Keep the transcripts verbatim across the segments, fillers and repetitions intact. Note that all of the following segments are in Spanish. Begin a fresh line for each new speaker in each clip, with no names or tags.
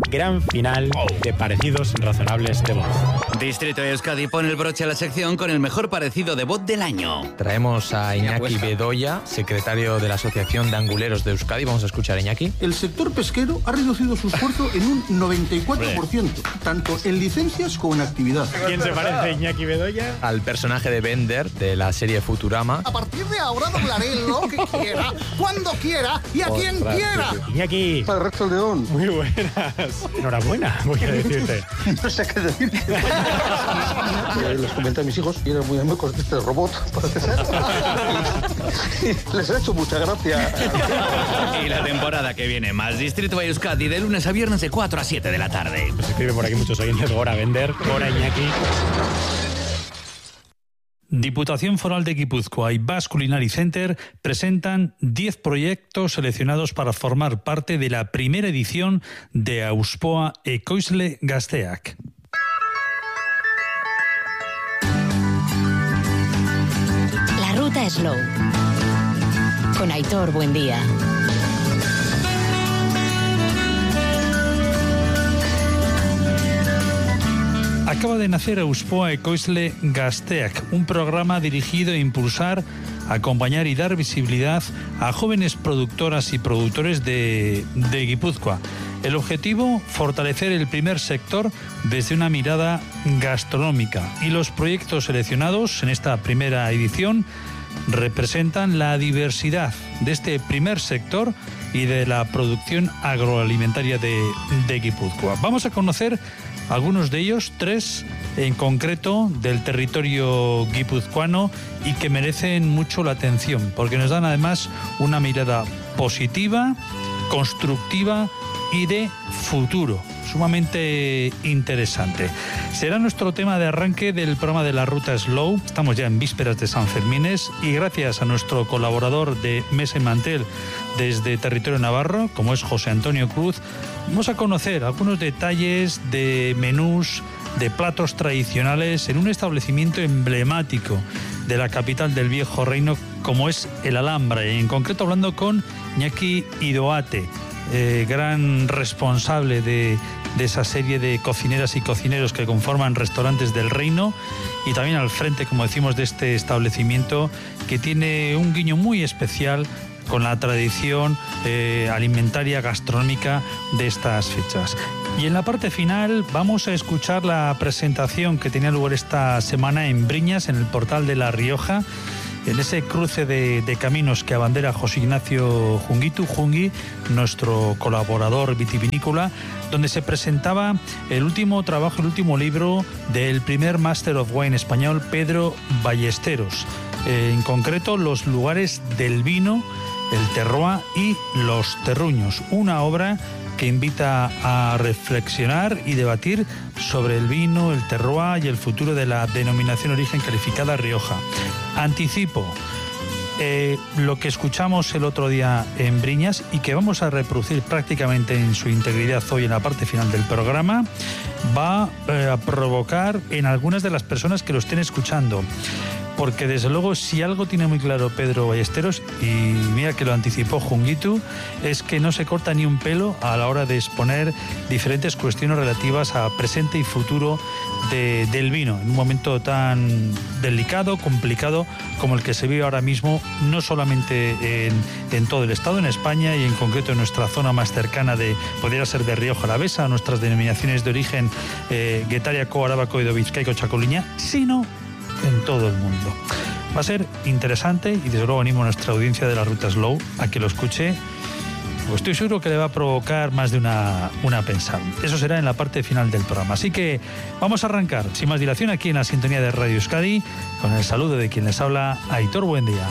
gran final de parecidos razonables de voz.
Distrito Euskadi pone el broche a la sección con el mejor parecido de voz del año.
Traemos a Iñaki Bedoya, secretario de la Asociación de Anguleros de Euskadi. Vamos a escuchar a Iñaki.
El sector pesquero ha reducido su esfuerzo en un noventa y cuatro por ciento, tanto en licencias como en actividad.
¿Quién se parece a Iñaki Bedoya?
Al personaje de Bender de la serie Futurama.
A partir de ahora doblaré lo que quiera, cuando quiera y a oh, quien gracias. quiera.
Iñaki.
Para el resto del león.
Muy buenas. Enhorabuena, voy a decirte.
No sé qué decirte. Les comenté a mis hijos y eran muy amigos de este robot, parece ser. Les ha hecho mucha gracia.
Y la temporada que viene, más Distrito Euskadi de lunes a viernes de cuatro a siete de la tarde.
Nos escribe por aquí muchos oyentes, Gora Bender, Gora Iñaki.
Diputación Foral de Guipúzcoa y Basque Culinary Center presentan diez proyectos seleccionados para formar parte de la primera edición de Auspoa Ekoizle Gazteak.
La ruta Slow. Con Aitor Buendía.
Acaba de nacer Auspoa Ekoizle Gazteak, un programa dirigido a impulsar, acompañar y dar visibilidad a jóvenes productoras y productores de, de Guipúzcoa. El objetivo, fortalecer el primer sector desde una mirada gastronómica. Y los proyectos seleccionados en esta primera edición representan la diversidad de este primer sector y de la producción agroalimentaria de, de Guipúzcoa. Vamos a conocer algunos de ellos, tres en concreto del territorio guipuzcoano y que merecen mucho la atención porque nos dan además una mirada positiva, constructiva y de futuro, sumamente interesante. Será nuestro tema de arranque del programa de la Ruta Slow. Estamos ya en vísperas de San Fermines y gracias a nuestro colaborador de Mesa y Mantel desde territorio navarro, como es José Antonio Cruz, vamos a conocer algunos detalles de menús, de platos tradicionales en un establecimiento emblemático de la capital del Viejo Reino como es el Alhambra, y en concreto hablando con Iñaki Idoate, Eh, gran responsable de, de esa serie de cocineras y cocineros que conforman Restaurantes del Reino, y también al frente, como decimos, de este establecimiento que tiene un guiño muy especial con la tradición eh, alimentaria gastronómica de estas fechas. Y en la parte final vamos a escuchar la presentación que tenía lugar esta semana en Briñas, en el Portal de La Rioja, en ese cruce de, de caminos que abandera José Ignacio Junguitu, Jungui, nuestro colaborador vitivinícola, donde se presentaba el último trabajo, el último libro del primer Master of Wine español, Pedro Ballesteros. Eh, en concreto, los lugares del vino, el terroir y los terruños. Una obra que invita a reflexionar y debatir sobre el vino, el terroir y el futuro de la denominación origen calificada Rioja. Anticipo eh, lo que escuchamos el otro día en Briñas y que vamos a reproducir prácticamente en su integridad hoy en la parte final del programa, va eh, a provocar en algunas de las personas que lo estén escuchando. Porque desde luego, si algo tiene muy claro Pedro Ballesteros, y mira que lo anticipó Junguitu, es que no se corta ni un pelo a la hora de exponer diferentes cuestiones relativas a presente y futuro de, del vino, en un momento tan delicado, complicado como el que se vive ahora mismo, no solamente en, en todo el Estado, en España y en concreto en nuestra zona más cercana de, podría ser de Rioja Alavesa, nuestras denominaciones de origen eh, Guetariako, Arabako, Edo Bizkaiko, Chacoliña, sino en todo el mundo. Va a ser interesante y desde luego animo a nuestra audiencia de la Ruta Slow a que lo escuche, pues estoy seguro que le va a provocar más de una, una pensada. Eso será en la parte final del programa. Así que vamos a arrancar sin más dilación aquí en la sintonía de Radio Euskadi con el saludo de quien les habla, Aitor Buendía.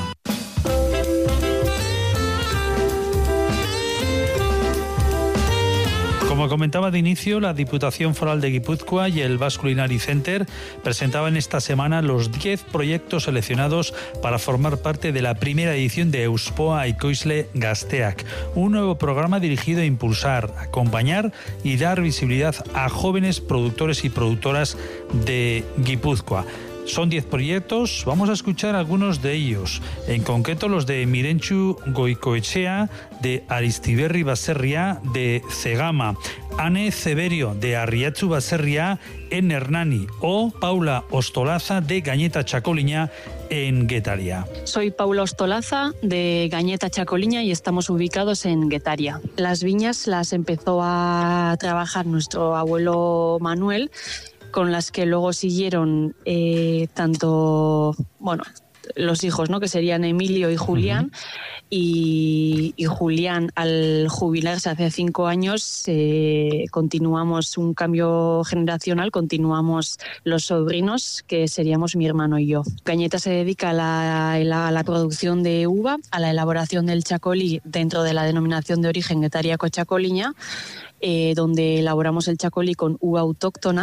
Como comentaba de inicio, la Diputación Foral de Guipúzcoa y el Basque Culinary Center presentaban esta semana los diez proyectos seleccionados para formar parte de la primera edición de Auspoa Ekoizle Gazteak, un nuevo programa dirigido a impulsar, acompañar y dar visibilidad a jóvenes productores y productoras de Guipúzcoa. Son diez proyectos, vamos a escuchar algunos de ellos, en concreto los de Mirentxu Goikoetxea, de Aristiberri Baserria, de Cegama, Ane Ceberio de Arriatzu Baserria en Hernani o Paula Ostolaza de Gañeta Chacoliña en Guetaria.
Soy Paula Ostolaza de Gañeta Chacoliña y estamos ubicados en Guetaria. Las viñas las empezó a trabajar nuestro abuelo Manuel, con las que luego siguieron eh, tanto, bueno, los hijos, ¿no?, que serían Emilio y Julián. Uh-huh. Y, y Julián, al jubilarse hace cinco años, eh, continuamos un cambio generacional, continuamos los sobrinos, que seríamos mi hermano y yo. Gañeta se dedica a la, a la, a la producción de uva, a la elaboración del chacolí dentro de la denominación de origen Guetaria Chacoliña, eh, donde elaboramos el chacolí con uva autóctona.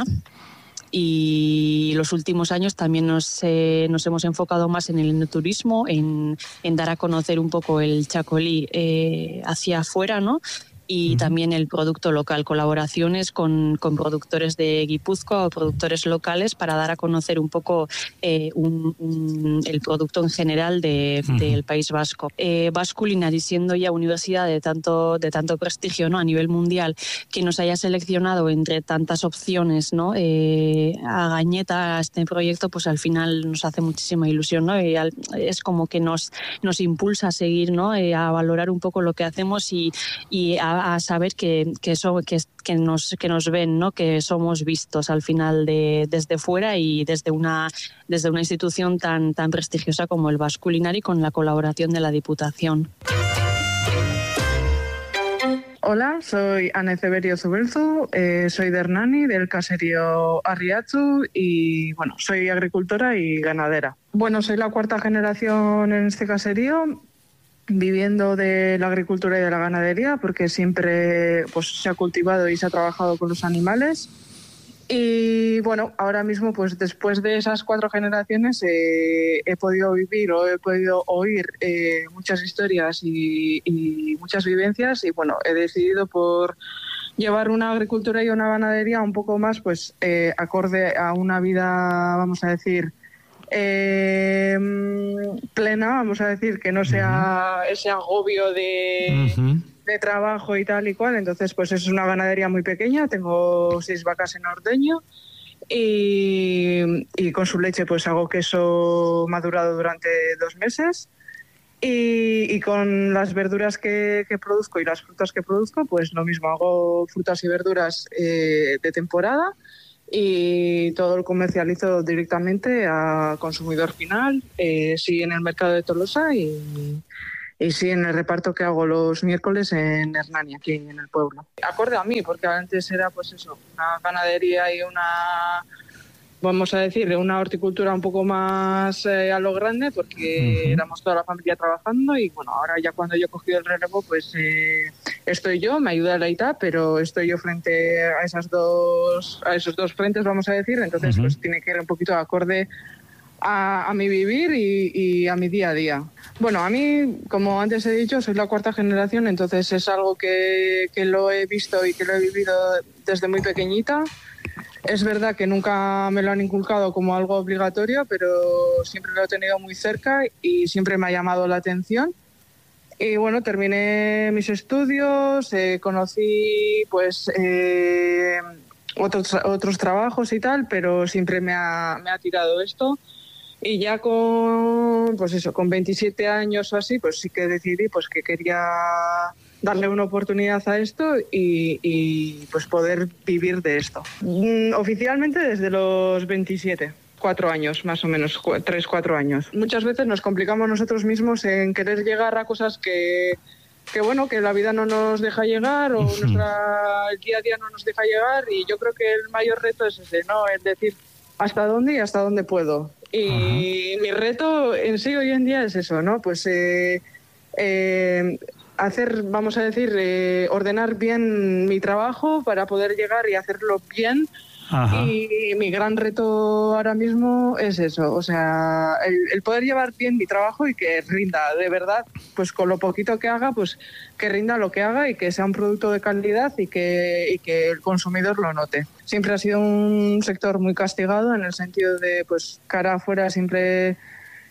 Y los últimos años también nos, eh, nos hemos enfocado más en el enoturismo, en, en dar a conocer un poco el chacolí eh, hacia afuera, ¿no? Y uh-huh. también el producto local, colaboraciones con, con productores de Guipúzcoa o productores locales para dar a conocer un poco eh, un, un, el producto en general de, uh-huh. del País Vasco. Eh, Basque Culinary, siendo ya universidad de tanto, de tanto prestigio, ¿no?, a nivel mundial, que nos haya seleccionado entre tantas opciones, ¿no?, eh, a Gañeta, a este proyecto, pues al final nos hace muchísima ilusión, ¿no? Y al, es como que nos, nos impulsa a seguir, ¿no?, eh, a valorar un poco lo que hacemos y, y a a saber que, que, so, que, que, nos, que nos ven, ¿no?, que somos vistos al final de, desde fuera y desde una, desde una institución tan, tan prestigiosa como el Basque Culinary, con la colaboración de la Diputación.
Hola, soy Ane Ceberio Zubelzu, eh, soy de Hernani, del caserío Arriatzu, y bueno, soy agricultora y ganadera. Bueno, soy la cuarta generación en este caserío, viviendo de la agricultura y de la ganadería, porque siempre pues, se ha cultivado y se ha trabajado con los animales. Y bueno, ahora mismo, pues después de esas cuatro generaciones, eh, he podido vivir o he podido oír eh, muchas historias y, y muchas vivencias, y bueno, he decidido por llevar una agricultura y una ganadería un poco más, pues eh, acorde a una vida, vamos a decir, Eh, plena, vamos a decir, que no sea uh-huh. ese agobio de, uh-huh. de trabajo y tal y cual. Entonces, pues es una ganadería muy pequeña, tengo seis vacas en ordeño y, y con su leche pues hago queso madurado durante dos meses y, y con las verduras que, que produzco y las frutas que produzco, pues lo mismo, hago frutas y verduras eh, de temporada. Y todo lo comercializo directamente a consumidor final, eh, sí en el mercado de Tolosa y, y sí en el reparto que hago los miércoles en Hernani, aquí en el pueblo. Acorde a mí, porque antes era pues eso, una ganadería y una, vamos a decir, una horticultura un poco más eh, a lo grande, porque uh-huh. éramos toda la familia trabajando y bueno, ahora ya cuando yo he cogido el relevo, pues eh, estoy yo, me ayuda la I T A, pero estoy yo frente a esas dos, a esos dos frentes, vamos a decir, entonces uh-huh. pues tiene que ir un poquito acorde a, a mi vivir y, y a mi día a día. Bueno, a mí, como antes he dicho, soy la cuarta generación, entonces es algo que, que lo he visto y que lo he vivido desde muy pequeñita. Es verdad que nunca me lo han inculcado como algo obligatorio, pero siempre lo he tenido muy cerca y siempre me ha llamado la atención. Y bueno, terminé mis estudios, eh, conocí pues eh, otros, otros trabajos y tal, pero siempre me ha, me ha tirado esto. Y ya con, pues eso, con veintisiete años o así, pues sí que decidí pues que quería darle una oportunidad a esto y, y pues poder vivir de esto. Mm, oficialmente desde los veintisiete. Cuatro años, más o menos, cu- tres, cuatro años. Muchas veces nos complicamos nosotros mismos en querer llegar a cosas que, que bueno, que la vida no nos deja llegar o uh-huh. nuestra, el día a día no nos deja llegar, y yo creo que el mayor reto es ese, ¿no? El decir hasta dónde y hasta dónde puedo. Y uh-huh. mi reto en sí hoy en día es eso, ¿no? Pues eh, eh, hacer, vamos a decir, eh, ordenar bien mi trabajo para poder llegar y hacerlo bien. Ajá. Y mi gran reto ahora mismo es eso, o sea, el, el poder llevar bien mi trabajo y que rinda, de verdad, pues con lo poquito que haga, pues que rinda lo que haga y que sea un producto de calidad y que, y que el consumidor lo note. Siempre ha sido un sector muy castigado en el sentido de, pues, cara afuera siempre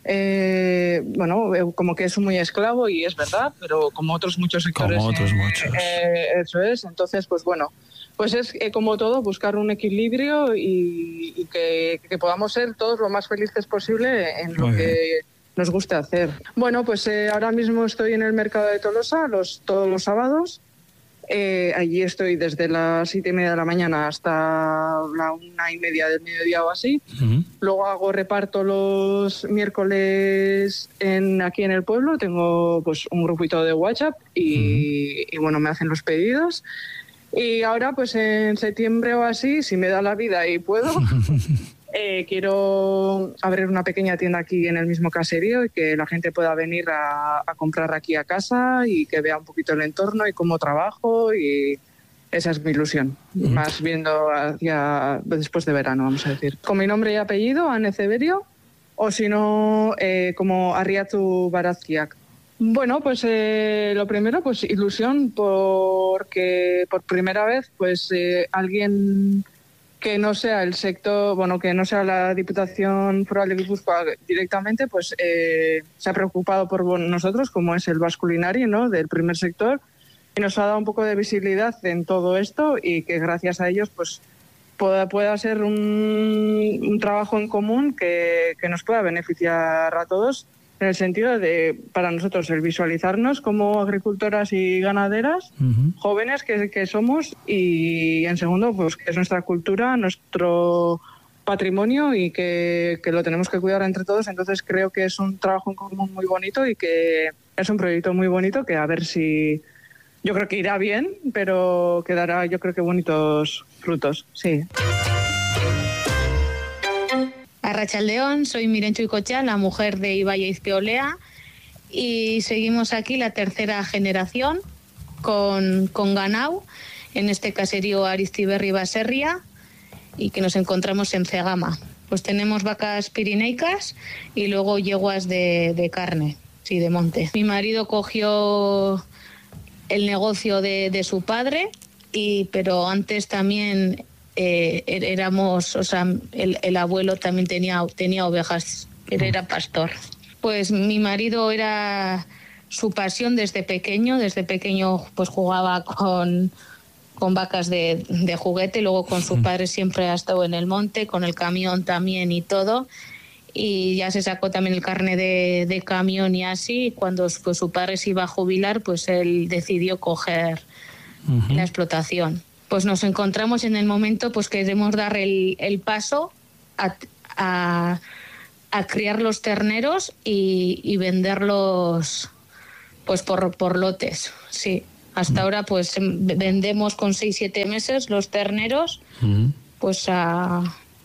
eh, bueno, como que es muy esclavo y es verdad, pero como otros muchos sectores.
Como otros muchos.
Eh, eso es, entonces, pues bueno, pues es eh, como todo, buscar un equilibrio y, y que, que podamos ser todos lo más felices posible en lo
Muy
que
bien.
nos guste hacer. Bueno, pues eh, ahora mismo estoy en el mercado de Tolosa los, todos los sábados. Eh, allí estoy desde las siete y media de la mañana hasta la una y media del mediodía o así.
Uh-huh.
Luego hago reparto los miércoles en, aquí en el pueblo. Tengo pues un grupito de WhatsApp y, uh-huh. y bueno, me hacen los pedidos. Y ahora pues en septiembre o así, si me da la vida y puedo, eh, quiero abrir una pequeña tienda aquí en el mismo caserío y que la gente pueda venir a, a comprar aquí a casa y que vea un poquito el entorno y cómo trabajo, y esa es mi ilusión, uh-huh. más viendo hacia después de verano, vamos a decir. Con mi nombre y apellido, Anne Ceberio, o si no, eh, como Arriatu Barazkiak. Bueno, pues eh, lo primero, pues ilusión, porque por primera vez, pues eh, alguien que no sea el sector, bueno, que no sea la Diputación Foral de Guipúzcoa directamente, pues eh, se ha preocupado por nosotros, como es el Basculinari, ¿no?, del primer sector, y nos ha dado un poco de visibilidad en todo esto, y que gracias a ellos, pues pueda, pueda ser un, un trabajo en común que, que nos pueda beneficiar a todos, en el sentido de, para nosotros, el visualizarnos como agricultoras y ganaderas, uh-huh. jóvenes que, que somos, y en segundo, pues que es nuestra cultura, nuestro patrimonio, y que, que lo tenemos que cuidar entre todos. Entonces creo que es un trabajo en común muy bonito y que es un proyecto muy bonito que a ver si... Yo creo que irá bien, pero que dará, yo creo que bonitos frutos, sí.
Arratsaldeon, soy Mirencho Icocha, la mujer de Ibai Izpeolea, y seguimos aquí la tercera generación con, con ganau, en este caserío Aristiberri Baserria, y que nos encontramos en Cegama. Pues tenemos vacas pirineicas y luego yeguas de, de carne, sí, de monte. Mi marido cogió el negocio de, de su padre, y pero antes también... Eh, éramos, o sea, el, el abuelo también tenía, tenía ovejas, él era pastor. Pues mi marido era su pasión desde pequeño, desde pequeño pues jugaba con, con vacas de, de juguete, luego con su padre siempre ha estado en el monte, con el camión también y todo, y ya se sacó también el carne de, de camión y así. Cuando pues, su padre se iba a jubilar, pues él decidió coger uh-huh. la explotación. Pues nos encontramos en el momento, pues queremos dar el, el paso a, a, a criar los terneros y, y venderlos pues por, por lotes, sí. Hasta ahora pues vendemos con seis siete meses los terneros, uh-huh. pues a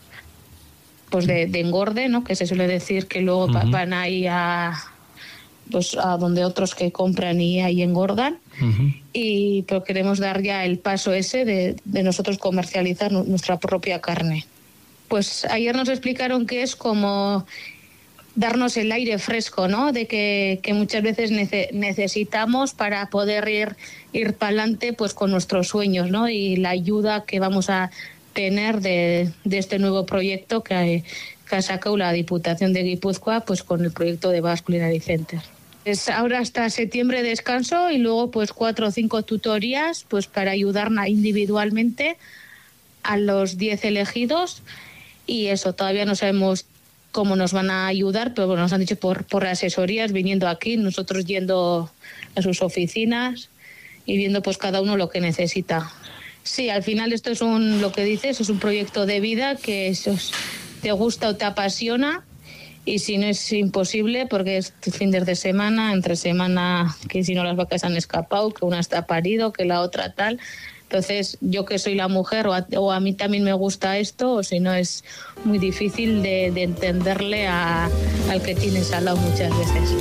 pues de, de engorde, ¿no?, que se suele decir que luego uh-huh. van ahí a pues a donde otros que compran y ahí engordan. Uh-huh. Y pero queremos dar ya el paso ese de, de nosotros comercializar nuestra propia carne. Pues ayer nos explicaron que es como darnos el aire fresco, ¿no?, de que, que muchas veces nece, necesitamos para poder ir, ir para adelante pues con nuestros sueños, ¿no?, y la ayuda que vamos a tener de, de este nuevo proyecto que, que ha sacado la Diputación de Guipúzcoa pues con el proyecto de Basque Culinary Center. Es ahora hasta septiembre descanso y luego pues cuatro o cinco tutorías pues para ayudar individualmente a los diez elegidos, y eso todavía no sabemos cómo nos van a ayudar, pero bueno, nos han dicho por, por asesorías, viniendo aquí, nosotros yendo a sus oficinas y viendo pues cada uno lo que necesita. Sí, al final esto es un, lo que dices, es un proyecto de vida que eso es, te gusta o te apasiona. Y si no es imposible, porque es fines de semana, entre semana, que si no las vacas han escapado, que una está parido, que la otra tal. Entonces, yo que soy la mujer, o a, o a mí también me gusta esto, o si no es muy difícil de, de entenderle a, al que tienes al lado muchas veces.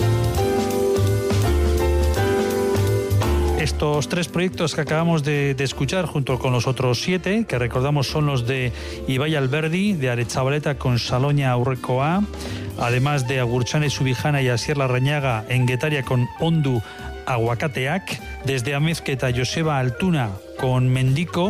Estos tres proyectos que acabamos de, de escuchar, junto con los otros siete, que recordamos son los de Ibai Alberdi, de Aretxabaleta con Saloña Aurrekoa, además de Agurchane Subijana y Asier Larrañaga en Getaria con Ondu Aguacateak, desde Amezqueta Joseba Altuna con Mendico,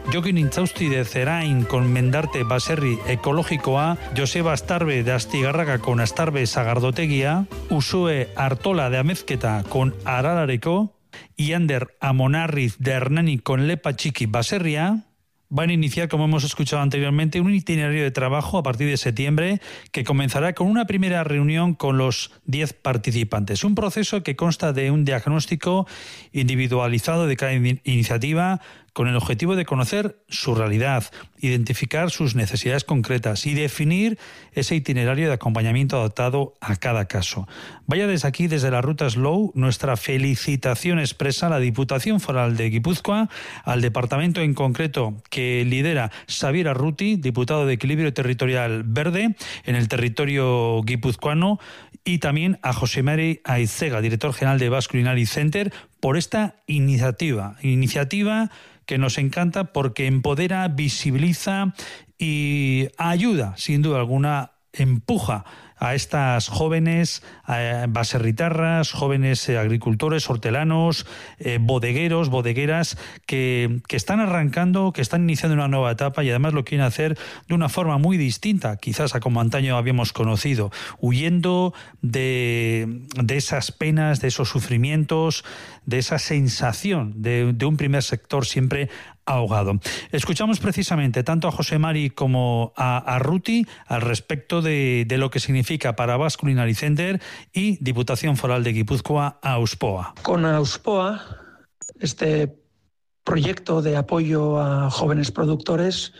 Jokin Intzausti de Zerain con Mendarte Baserri Ekologikoa, Joseba Astarbe de Astigarraga con Astarbe Sagardotegia, Usue Artola de Amezketa con Ararareco, Iander Amonarriz de Hernani con Lepa Txiki Baserria. Van a iniciar, como hemos escuchado anteriormente, un itinerario de trabajo a partir de septiembre que comenzará con una primera reunión con los diez participantes. Un proceso que consta de un diagnóstico individualizado de cada in- iniciativa con el objetivo de conocer su realidad, identificar sus necesidades concretas y definir ese itinerario de acompañamiento adaptado a cada caso. Vaya desde aquí, desde la Ruta Slow, nuestra felicitación expresa a la Diputación Foral de Guipúzcoa, al departamento en concreto que lidera Xavier Arruti, diputado de Equilibrio Territorial Verde en el territorio guipuzcoano, y también a José Mari Aizega, director general de Basque Culinary Center, por esta iniciativa. Iniciativa que nos encanta porque empodera, visibiliza y ayuda, sin duda alguna, empuja a estas jóvenes eh, baserritarras, jóvenes eh, agricultores, hortelanos, eh, bodegueros, bodegueras, que, que están arrancando, que están iniciando una nueva etapa y además lo quieren hacer de una forma muy distinta, quizás a como antaño habíamos conocido, huyendo de, de esas penas, de esos sufrimientos, de esa sensación de, de un primer sector siempre ahogado. Escuchamos precisamente tanto a José Mari como a, a Ruti al respecto de, de lo que significa para Basque Culinary Center y Diputación Foral de Guipúzcoa, AUSPOA.
Con AUSPOA, este proyecto de apoyo a jóvenes productores,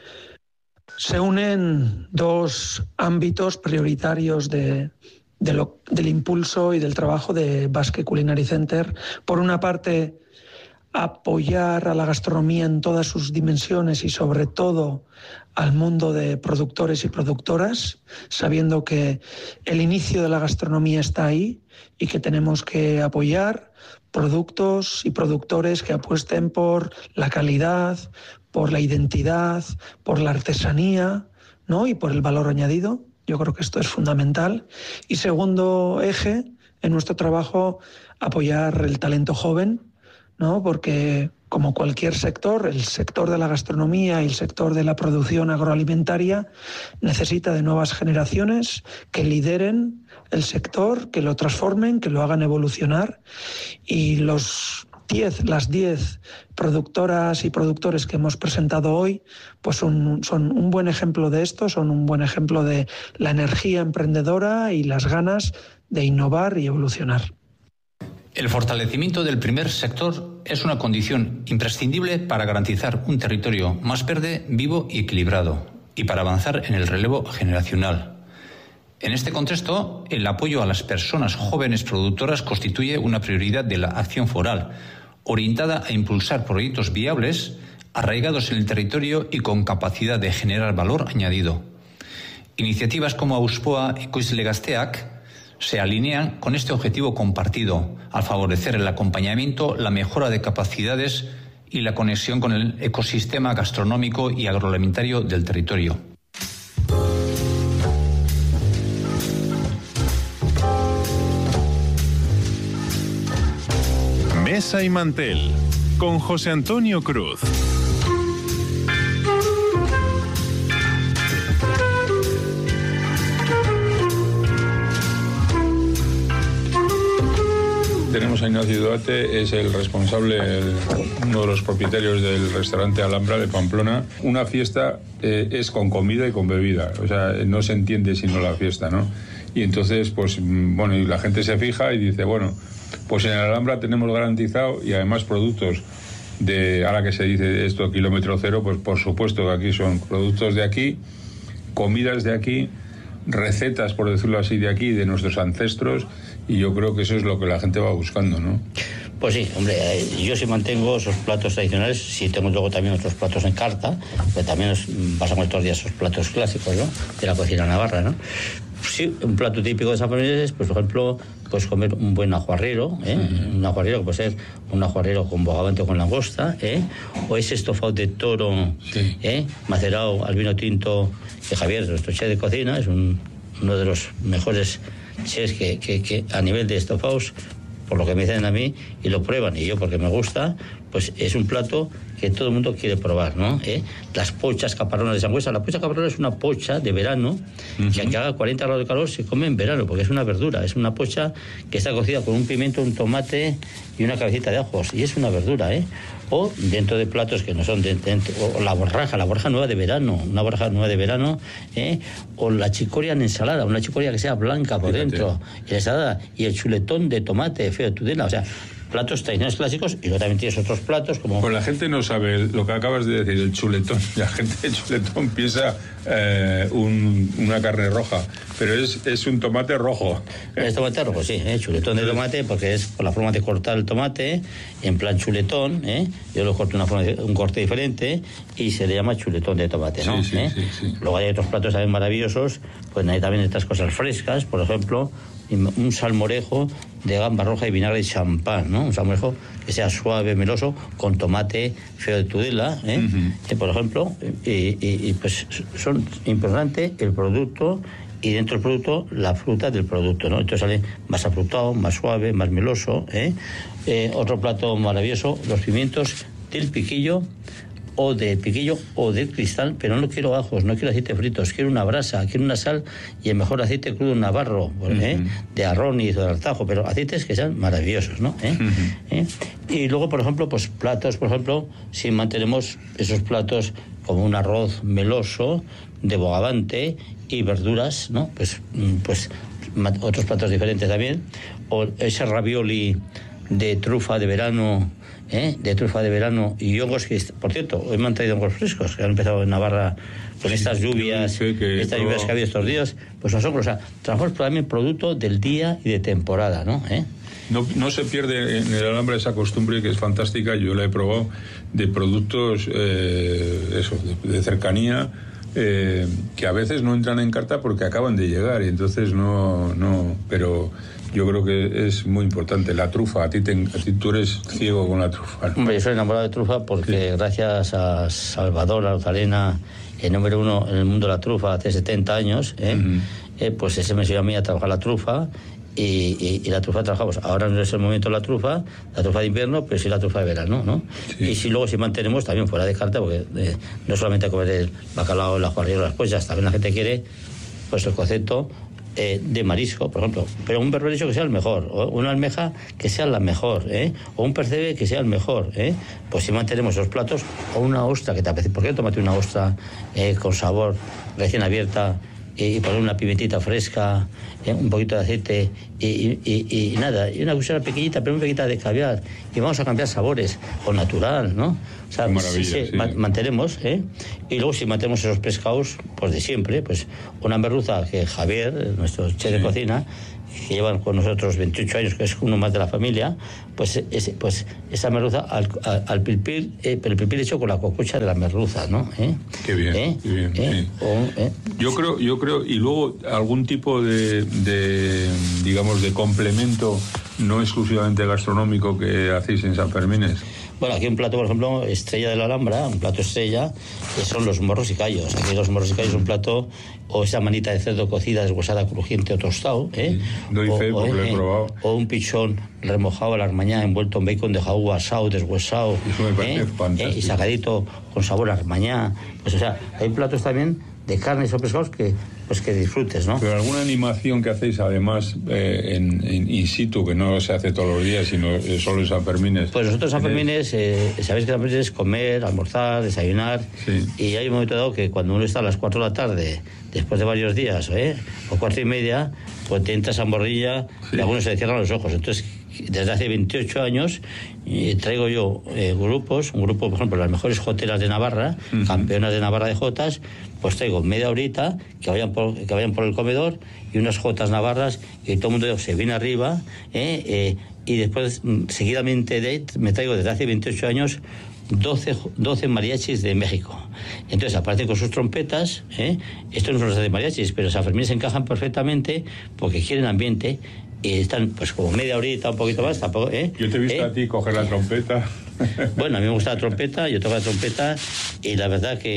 se unen dos ámbitos prioritarios de, de lo, del impulso y del trabajo de Basque Culinary Center. Por una parte, apoyar a la gastronomía en todas sus dimensiones y sobre todo al mundo de productores y productoras, sabiendo que el inicio de la gastronomía está ahí y que tenemos que apoyar productos y productores que apuesten por la calidad, por la identidad, por la artesanía, ¿no? Y por el valor añadido. Yo creo que esto es fundamental. Y segundo eje, en nuestro trabajo, apoyar el talento joven, ¿no? Porque como cualquier sector, el sector de la gastronomía y el sector de la producción agroalimentaria necesita de nuevas generaciones que lideren el sector, que lo transformen, que lo hagan evolucionar, y los diez, las diez productoras y productores que hemos presentado hoy pues son, son un buen ejemplo de esto, son un buen ejemplo de la energía emprendedora y las ganas de innovar y evolucionar.
El fortalecimiento del primer sector es una condición imprescindible para garantizar un territorio más verde, vivo y equilibrado, y para avanzar en el relevo generacional. En este contexto, el apoyo a las personas jóvenes productoras constituye una prioridad de la acción foral, orientada a impulsar proyectos viables, arraigados en el territorio y con capacidad de generar valor añadido. Iniciativas como AUSPOA Ekoizle Gazteak se alinean con este objetivo compartido, al favorecer el acompañamiento, la mejora de capacidades y la conexión con el ecosistema gastronómico y agroalimentario del territorio.
Mesa y Mantel, con José Antonio Cruz.
Tenemos a Ignacio Duarte, es el responsable, el, uno de los propietarios del restaurante Alhambra de Pamplona. Una fiesta eh, es con comida y con bebida, o sea, no se entiende sino la fiesta, ¿no? Y entonces, pues, bueno, y la gente se fija y dice, bueno, pues en el Alhambra tenemos garantizado y además productos de, ahora que se dice esto, kilómetro cero, pues por supuesto que aquí son productos de aquí, comidas de aquí, recetas, por decirlo así, de aquí, de nuestros ancestros, y yo creo que eso es lo que la gente va buscando, ¿no?
Pues sí, hombre, yo sí mantengo esos platos tradicionales, sí tengo luego también otros platos en carta, pero también nos pasamos todos los días esos platos clásicos, ¿no?, de la cocina navarra, ¿no? Sí, un plato típico de San Fernández, pues por ejemplo, pues comer un buen ajuarrero, ¿eh? Uh-huh. Un ajuarero que puede ser un ajuarero con bogavante o con langosta, ¿eh? O ese estofado de toro, sí, ¿eh?, macerado al vino tinto, que Javier, nuestro chef de cocina, es un, uno de los mejores chefs que, que, que a nivel de estofados por lo que me dicen a mí, y lo prueban, y yo porque me gusta, pues es un plato que todo el mundo quiere probar, ¿no? ¿Eh? Las pochas caparronas de Sangüesa. La pocha caparrona es una pocha de verano, uh-huh. que aunque haga cuarenta grados de calor se come en verano, porque es una verdura, es una pocha que está cocida con un pimiento, un tomate y una cabecita de ajos, y es una verdura, ¿eh? O dentro de platos que no son de, dentro, o la borraja, la borraja nueva de verano, una borraja nueva de verano, ¿eh? O la chicoria en ensalada, una chicoria que sea blanca por Fíjate. dentro, y la ensalada, y el chuletón de tomate feo de Tudela, o sea, platos tradicionales clásicos, y luego también tienes otros platos como...
Pues la gente no sabe lo que acabas de decir, el chuletón. La gente el chuletón piensa eh, un, una carne roja, pero es, es un tomate rojo.
Es tomate rojo, sí, ¿eh? Chuletón de tomate, porque es por la forma de cortar el tomate, en plan chuletón, ¿eh? Yo lo corto una forma de, un corte diferente, y se le llama chuletón de tomate, ¿no?
Sí, sí,
¿Eh?
sí, sí.
Luego hay otros platos también maravillosos, pues hay también estas cosas frescas, por ejemplo, un salmorejo de gamba roja y vinagre de champán, ¿no? Un salmorejo que sea suave, meloso, con tomate feo de Tudela, ¿eh? Uh-huh. Eh, por ejemplo, y, y, y pues son importante el producto, y dentro del producto la fruta del producto, ¿no? Entonces sale más afrutado, más suave, más meloso, ¿eh? Eh, otro plato maravilloso, los pimientos del piquillo, o de piquillo o de cristal, pero no quiero ajos, no quiero aceite fritos, quiero una brasa, quiero una sal y el mejor aceite crudo navarro, ¿eh? Uh-huh. De arróniz o de altajo, pero aceites que sean maravillosos, ¿no? ¿Eh? Uh-huh. ¿Eh? Y luego, por ejemplo, pues platos, por ejemplo, si mantenemos esos platos como un arroz meloso de bogavante y verduras, ¿no? Pues, pues otros platos diferentes también, o ese ravioli de trufa de verano, ¿eh? de trufa de verano y hongos que, por cierto, hoy me han traído hongos frescos que han empezado en Navarra con sí, estas lluvias, que estas lluvias que ha habido estos días, pues los hongos, o sea, trabajamos también producto del día y de temporada, ¿no? ¿Eh?
No, no se pierde en el Alhambra esa costumbre que es fantástica, yo la he probado, de productos eh, eso, de, de cercanía, eh, que a veces no entran en carta porque acaban de llegar y entonces no, no, pero yo creo que es muy importante. La trufa, a ti, te, a ti tú eres ciego con la trufa, ¿no?
Hombre, yo soy enamorado de trufa porque sí. Gracias a Salvador Arozarena, el número uno en el mundo de la trufa hace setenta años, ¿eh? Uh-huh. Eh, pues ese me enseñó a mí a trabajar la trufa. Y, y, y la trufa trabajamos. Ahora no es el momento de la trufa, la trufa de invierno, pero sí la trufa de verano, ¿no? Sí. Y si luego si mantenemos también fuera de carta, porque eh, no solamente comer el bacalao, la juarrilla, las pollas, también la gente quiere, pues el concepto eh, de marisco, por ejemplo, pero un berberecho que sea el mejor, o una almeja que sea la mejor, ¿eh? O un percebe que sea el mejor, ¿eh? Pues si mantenemos esos platos, o una ostra que te apetece, ¿por qué no tómate una ostra eh, con sabor, recién abierta, y poner una pimentita fresca, eh, un poquito de aceite y, y, y, y nada, y una cuchara pequeñita, pero una pequeñita de caviar, y vamos a cambiar sabores, o natural, ¿no? O sea,
maravilla,
sí,
sí.
ma- mantenemos, ¿eh? Y luego si mantenemos esos pescados, pues de siempre, pues una merluza que Javier, nuestro chef sí. de cocina, que llevan con nosotros veintiocho años, que es uno más de la familia, pues ese, pues esa merluza al, al, al pilpil, eh, pero el pilpil hecho con la cocucha de la merluza, ¿no? ¿Eh?
Qué bien,
¿Eh?
qué bien.
¿Eh?
Sí.
O, ¿eh?
Yo creo, yo creo, y luego algún tipo de, de, digamos, de complemento no exclusivamente gastronómico que hacéis en San Fermines.
Bueno, aquí un plato, por ejemplo, estrella de la Alhambra, un plato estrella, que son los morros y callos. Aquí los morros y callos es un plato, o esa manita de cerdo cocida, deshuesada, crujiente o tostado, ¿eh?
Sí, doy fe
o,
porque
o,
lo he
eh,
probado.
O un pichón remojado a la armañá, envuelto en bacon de jaú, asado, deshuesado.
Eso me parece
¿eh?
fantástico.
¿Eh? Y sacadito con sabor a armañá. Pues, o sea, hay platos también de carnes o pescados que, pues que disfrutes, ¿no?
Pero alguna animación que hacéis además eh, en, en in situ, que no se hace todos los días, sino eh, solo en San Fermines.
Pues nosotros San Fermines, eh, sabéis que San Fermines es comer, almorzar, desayunar, sí. Y hay un momento dado que cuando uno está a las cuatro de la tarde, después de varios días, ¿eh? o cuatro y media, pues te entras a morrilla, sí. Y algunos se le cierran los ojos. Entonces, desde hace veintiocho años eh, traigo yo eh, grupos, un grupo, por ejemplo, las mejores joteras de Navarra, uh-huh. campeonas de Navarra de jotas, pues traigo media horita que vayan por, que vayan por el comedor y unas jotas navarras y todo el mundo se viene arriba, eh, eh, y después seguidamente de me traigo desde hace veintiocho años doce, doce mariachis de México. Entonces aparecen con sus trompetas, ¿eh? Esto no son los de mariachis, pero San Fermín se encajan perfectamente porque quieren ambiente. Y están pues como media horita, un poquito más, tampoco, ¿eh?
Yo te he visto ¿Eh? a ti coger la trompeta.
Bueno, a mí me gusta la trompeta, yo toco la trompeta y la verdad que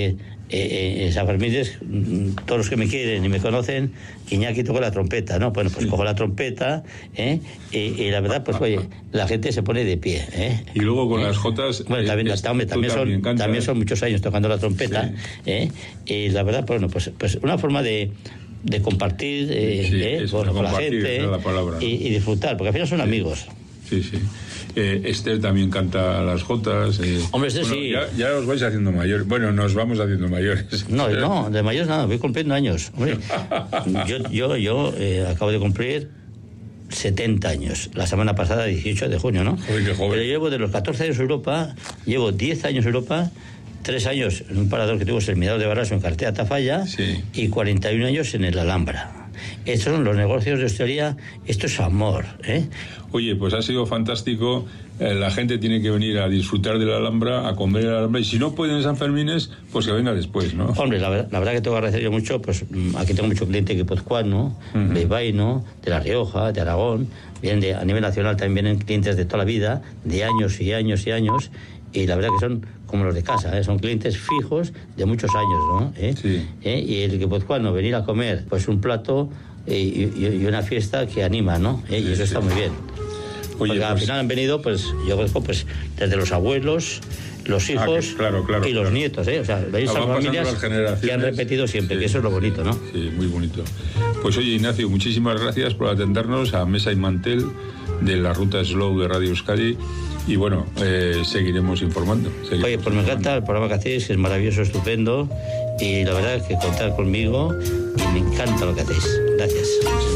eh, en San Fermín, todos los que me quieren y me conocen, Iñaki toca la trompeta, ¿no? Bueno, pues cojo la trompeta, ¿eh? y, y la verdad, pues oye, la gente se pone de pie, ¿eh?
Y luego con ¿Eh? las jotas...
Bueno, también, es, también, también, son, también, canta, también son muchos años tocando la trompeta, sí. ¿eh? Y la verdad, pues, bueno, pues, pues una forma de... de compartir, eh, sí, eh, bueno, con la gente la palabra, ¿no? y, y disfrutar, porque al final son sí. amigos.
Sí, sí. Eh, Esther también canta las jotas. Eh.
Hombre, Esther
bueno,
sí.
Ya, ya os vais haciendo mayores. Bueno, nos vamos haciendo mayores.
No, no, de mayores nada, voy cumpliendo años. Hombre, yo yo, yo eh, acabo de cumplir setenta años. La semana pasada, dieciocho de junio, ¿no?
Uy, qué joven.
Pero llevo de los catorce años en Europa, llevo diez años en Europa, tres años en un parador que tuvo el Mirador de Barraso en Cartea Tafalla sí. y cuarenta y un años en el Alhambra. Estos son los negocios de hostelería, esto es amor, ¿eh?
Oye, pues ha sido fantástico. Eh, la gente tiene que venir a disfrutar de la Alhambra, a comer en la Alhambra, y si no pueden en San Fermines, pues que venga después, ¿no?
Hombre, la, la verdad que tengo que agradecer yo mucho, pues aquí tengo mucho cliente guipuzcoano, uh-huh. de Ibaino, de La Rioja, de Aragón, vienen de, a nivel nacional también vienen clientes de toda la vida, de años y años y años, y la verdad que son como los de casa, ¿eh? Son clientes fijos de muchos años, ¿no? ¿Eh? Sí. ¿Eh? Y el guipuzcoano venir a comer pues un plato y, y, y una fiesta que anima, ¿no? ¿Eh? Y sí, eso sí. está muy bien. Oye, porque pues... al final han venido, pues yo conozco pues desde los abuelos, los hijos ah, que, claro, claro, y los claro. nietos, ¿eh? O sea, veis a familias que han repetido siempre, sí, que eso es lo bonito, ¿no?
Sí, muy bonito. Pues oye, Ignacio, muchísimas gracias por atendernos a Mesa y Mantel de la Ruta Slow de Radio Euskadi. Y bueno, eh, seguiremos informando. Seguiremos
Oye, pues me encanta el programa que hacéis, que es maravilloso, estupendo. Y la verdad es que contar conmigo y me encanta lo que hacéis. Gracias.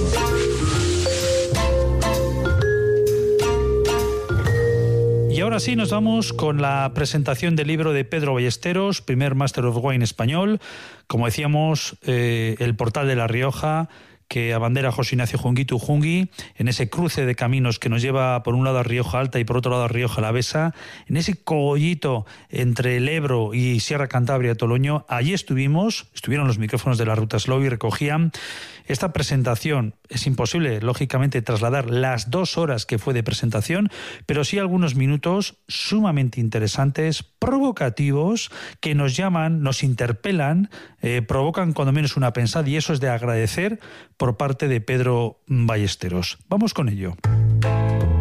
Y ahora sí nos vamos con la presentación del libro de Pedro Ballesteros, primer Master of Wine español. Como decíamos, eh, el portal de La Rioja, que abandera José Ignacio Junguitu Jungui, en ese cruce de caminos que nos lleva por un lado a Rioja Alta y por otro lado a Rioja Alavesa, en ese cogollito entre el Ebro y Sierra Cantabria Toloño. Allí estuvimos, estuvieron los micrófonos de la Ruta Slow y recogían esta presentación. Es imposible, lógicamente, trasladar las dos horas que fue de presentación, pero sí algunos minutos sumamente interesantes, provocativos, que nos llaman, nos interpelan, eh, provocan cuando menos una pensada, y eso es de agradecer por parte de Pedro Ballesteros. Vamos con ello.